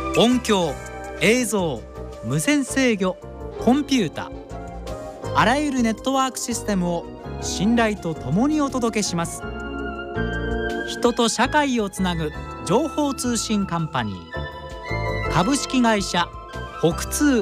音響、映像、無線制御、コンピュータ、あらゆるネットワークシステムを信頼とともにお届けします。人と社会をつなぐ情報通信カンパニー、株式会社北通。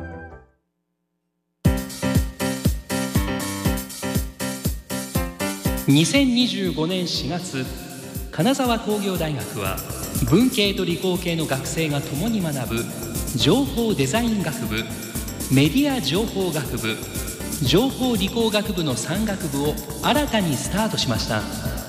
2025年4月、金沢工業大学は文系と理工系の学生が共に学ぶ情報デザイン学部、メディア情報学部、情報理工学部の3学部を新たにスタートしました。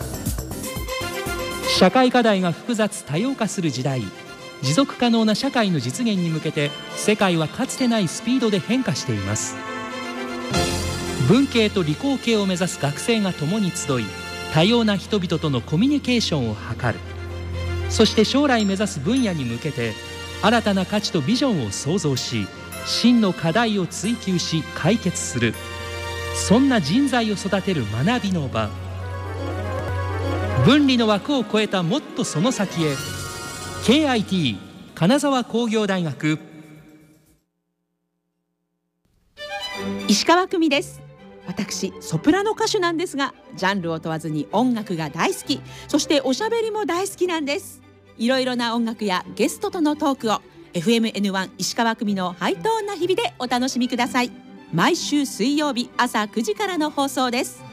社会課題が複雑多様化する時代、持続可能な社会の実現に向けて世界はかつてないスピードで変化しています。文系と理工系を目指す学生が共に集い、多様な人々とのコミュニケーションを図る。そして将来目指す分野に向けて新たな価値とビジョンを創造し、真の課題を追求し解決する、そんな人材を育てる学びの場。分離の枠を超えたもっとその先へ。 KIT 金沢工業大学。 石川久美です。私ソプラノ歌手なんですが、ジャンルを問わずに音楽が大好き、そしておしゃべりも大好きなんです。いろいろな音楽やゲストとのトークを FMN1 石川久美のハイトーンな日々でお楽しみください。毎週水曜日朝9時からの放送です。